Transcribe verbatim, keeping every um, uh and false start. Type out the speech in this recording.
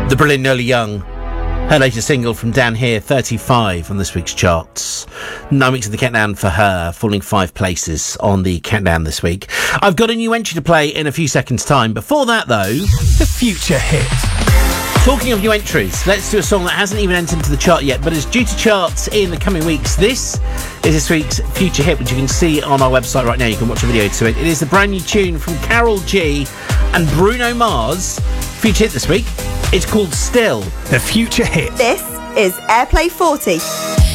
The brilliant Nola Young. Her latest single from Down Here, thirty-five on this week's charts. Nine weeks of the countdown for her, falling five places on the countdown this week. I've got a new entry to play in a few seconds' time. Before that, though, the future hit. Talking of new entries, let's do a song that hasn't even entered into the chart yet, but is due to charts in the coming weeks. This is this week's future hit, which you can see on our website right now. You can watch a video to it. It is the brand new tune from Karol G and Bruno Mars. Future hit this week. It's called Still. The future hit. This is Airplay forty.